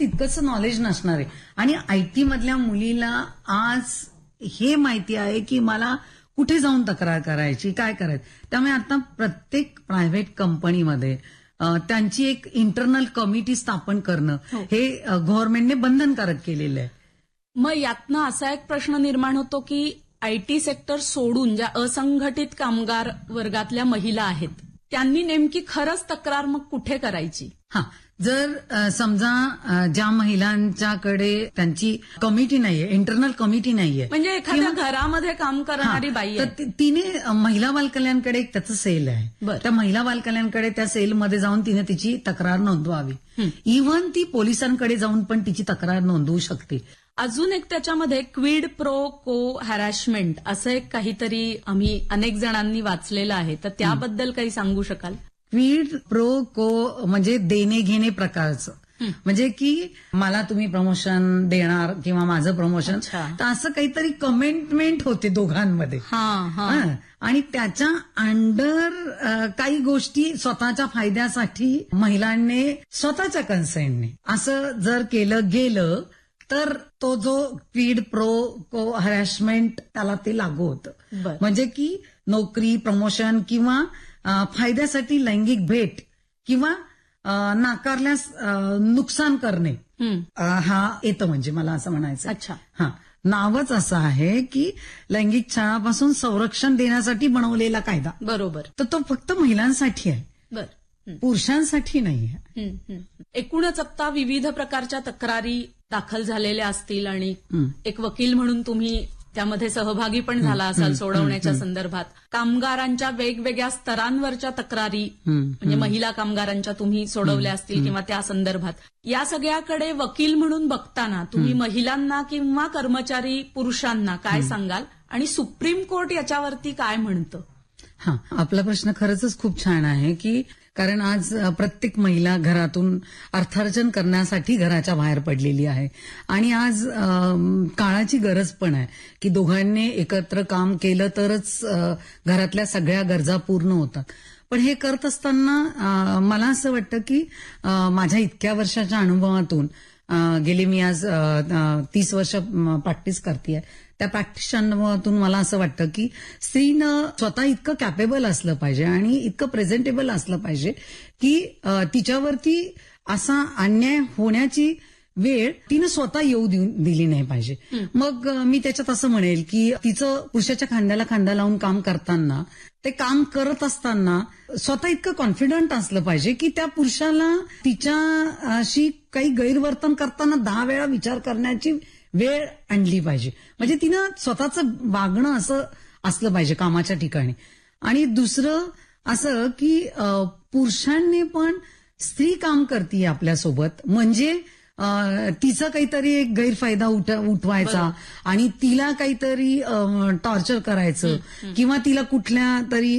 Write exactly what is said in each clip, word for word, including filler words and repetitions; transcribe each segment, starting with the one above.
तितकंच नॉलेज नसणार आहे. आणि आयटी मधल्या मुलीला आज हे माहिती आहे की मला कुठे जाऊन तक्रार करायची, काय करायचं. त्यामुळे आता प्रत्येक प्रायव्हेट कंपनीमध्ये त्यांची एक इंटरनल कमिटी स्थापन करणं हे गव्हर्नमेंटने बंधनकारक केलेलं आहे. मग यातनं असा एक प्रश्न निर्माण होतो की आयटी सेक्टर सोडून ज्या असंघटित कामगार वर्गातल्या महिला आहेत त्यांनी नेमकी खरंच तक्रार मग कुठे करायची? हा, जर समजा ज्या महिलांच्याकडे त्यांची कमिटी नाहीये, इंटरनल कमिटी नाहीये, म्हणजे एखाद्या घरामध्ये काम करणारी बाई आहे, तर तिने महिला बाल कल्याणकडे एक त्याचं सेल आहे. त्या महिला बाल कल्याणकडे त्या सेलमध्ये जाऊन तिने तिची तक्रार नोंदवावी. इव्हन ती पोलिसांकडे जाऊन पण तिची तक्रार नोंदवू शकते. अजून एक त्याच्यामध्ये क्विड प्रो को हॅरॅशमेंट असं एक काहीतरी आम्ही अनेक जणांनी वाचलेलं आहे, तर त्याबद्दल काही सांगू शकाल? क्विड प्रो को म्हणजे देणे घेणे प्रकारचं, म्हणजे की मला तुम्ही प्रमोशन देणार किंवा माझं प्रमोशन, तर असं काहीतरी कमिटमेंट होते दोघांमध्ये. आणि त्याच्या अंडर काही गोष्टी स्वतःच्या फायद्यासाठी महिलांनी स्वतःच्या कन्सेंटने असं जर केलं गेलं तर तो जो क्विड प्रो को हॅरॅशमेंट त्याला ते लागू होतं. म्हणजे की नोकरी, प्रमोशन किंवा फायद्यासाठी लैंगिक भेट किंवा नाकारल्यास नुकसान करणे हा येतं. म्हणजे मला असं म्हणायचं. अच्छा. हा, नावच असं आहे की लैंगिक छळापासून संरक्षण देण्यासाठी बनवलेला कायदा. बरोबर. तर तो फक्त महिलांसाठी आहे, बर, पुरुषांसाठी नाही आहे. एकूणच आता विविध प्रकारच्या तक्रारी दाखल झालेल्या असतील आणि एक वकील म्हणून तुम्ही त्यामध्ये सहभागी पण झाला असाल सोडवण्याच्या संदर्भात. कामगारांच्या वेगवेगळ्या स्तरांवरच्या तक्रारी म्हणजे महिला कामगारांच्या तुम्ही सोडवल्या असतील किंवा त्या संदर्भात. या सगळ्याकडे वकील म्हणून बघताना तुम्ही महिलांना किंवा कर्मचारी पुरुषांना काय सांगाल आणि सुप्रीम कोर्ट याच्यावरती काय म्हणतं? हा, आपला प्रश्न खरंच खूप छान आहे की कारण आज प्रत्येक महिला घरातून अर्थार्जन करण्यासाठी घराच्या बाहेर पडलेली आहे आणि आज काळाची गरज पण आहे की दोघांनी एकत्र काम केलं तरच घरातल्या सगळ्या गरजा पूर्ण होतात. पण हे करत असताना मला असं वाटतं की माझ्या इतक्या वर्षाच्या अनुभवातून गेले मी आज तीस वर्ष प्रॅक्टिस करतेय, त्या प्रॅक्टिसच्या अनुभवातून मला असं वाटतं की स्त्रीनं स्वतः इतकं कॅपेबल असलं पाहिजे आणि इतकं प्रेझेंटेबल असलं पाहिजे की तिच्यावरती असा अन्याय होण्याची वेळ तिनं स्वतः येऊ दिली नाही पाहिजे. मग मी त्याच्यात असं म्हणेल की तिचं पुरुषाच्या खांद्याला खांदा लावून काम करताना, ते काम करत असताना स्वतः इतकं कॉन्फिडंट असलं पाहिजे की त्या पुरुषाला तिच्याशी काही गैरवर्तन करताना दहा वेळा विचार करण्याची वेळ आणली पाहिजे. म्हणजे तिनं स्वतःचं वागणं असं असलं पाहिजे कामाच्या ठिकाणी. आणि दुसरं असं की पुरुषांनी पण स्त्री काम करते आपल्यासोबत म्हणजे तिचा काहीतरी एक गैरफायदा उठवायचा आणि तिला काहीतरी टॉर्चर करायचं किंवा तिला कुठल्या तरी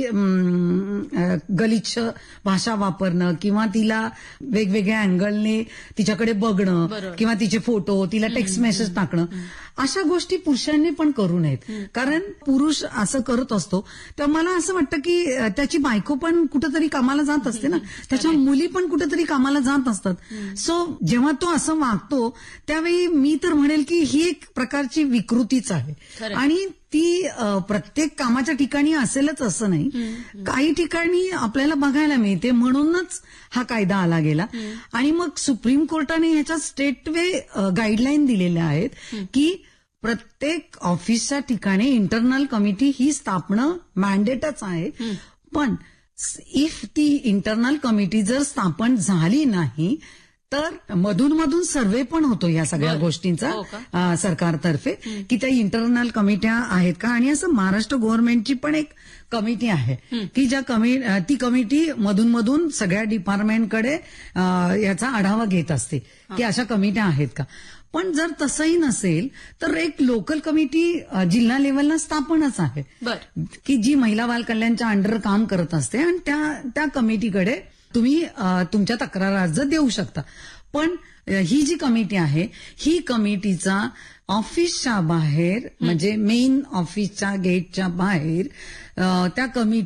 गलिच्छ भाषा वापरणं किंवा तिला वेगवेगळ्या अँगलने तिच्याकडे बघणं किंवा तिचे फोटो, तिला टेक्स्ट मेसेज टाकणं, अशा गोष्टी पुरुषांनी पण करू नयेत. कारण पुरुष असं करत असतो तेव्हा मला असं वाटतं की त्याची बायको पण कुठेतरी कामाला जात असते ना, त्याच्या मुली पण कुठेतरी कामाला जात असतात. सो जेव्हा तो असं वागतो त्यावेळी मी तर म्हणेल की ही एक प्रकारची विकृतीच आहे आणि ती प्रत्येक कामाच्या ठिकाणी असेलच असं नाही. काही ठिकाणी आपल्याला बघायला मिळते, म्हणूनच हा कायदा आला गेला. आणि मग सुप्रीम कोर्टाने ह्याच्या स्टेट वे गाईडलाईन दिलेल्या आहेत की प्रत्येक ऑफिसच्या ठिकाणी इंटरनल कमिटी ही स्थापना मॅन्डेटच आहे. पण इफ ती इंटरनल कमिटी जर स्थापन झाली नाही तर मधून मधून सर्व्हे पण होतो या सगळ्या गोष्टींचा सरकारतर्फे की त्या इंटरनल कमिट्या आहेत का. आणि असं महाराष्ट्र गव्हर्नमेंटची पण एक कमिटी आहे की ज्या कमी ती कमिटी मधून मधून सगळ्या डिपार्टमेंटकडे याचा आढावा घेत असते की अशा कमिट्या आहेत का. पण जर तसंही नसेल तर एक लोकल कमिटी जिल्हा लेव्हलला स्थापनच आहे की जी महिला बाल कल्याणच्या अंडर काम करत असते आणि त्या त्या कमिटीकडे तुम्ही तुमच्या तक्रार अर्ज देऊ शकता. पण ही जी कमिटी आहे ही कमिटीचा ऑफिसच्या बाहेर म्हणजे मेन ऑफिसच्या गेटच्या बाहेर त्या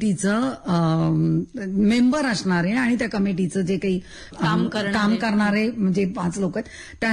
कमिटीचं मेंबर असणारे आणि त्या कमिटीचं जे काही काम करणारे म्हणजे पाच लोक आहेत